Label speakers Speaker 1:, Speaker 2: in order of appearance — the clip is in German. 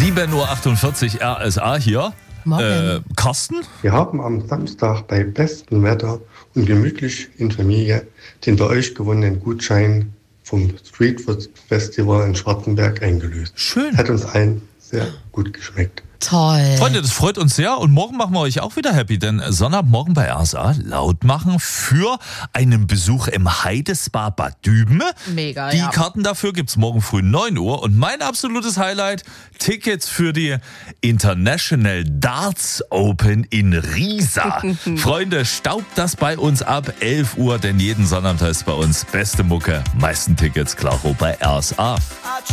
Speaker 1: 7.48 Uhr RSA hier. Carsten?
Speaker 2: Wir haben am Samstag bei bestem Wetter und gemütlich in Familie den bei euch gewonnenen Gutschein vom Street Food Festival in Schwarzenberg eingelöst.
Speaker 1: Schön.
Speaker 2: Hat uns allen sehr gut geschmeckt.
Speaker 3: Toll.
Speaker 1: Freunde, das freut uns sehr und morgen machen wir euch auch wieder happy, denn Sonnabendmorgen bei RSA laut machen für einen Besuch im Heidespa Bad Düben.
Speaker 3: Mega,
Speaker 1: Die
Speaker 3: ja.
Speaker 1: Karten dafür gibt's morgen früh 9 Uhr und mein absolutes Highlight, Tickets für die International Darts Open in Riesa. Freunde, staubt das bei uns ab 11 Uhr, denn jeden Sonnabend heißt bei uns beste Mucke, meisten Tickets, klaro bei RSA.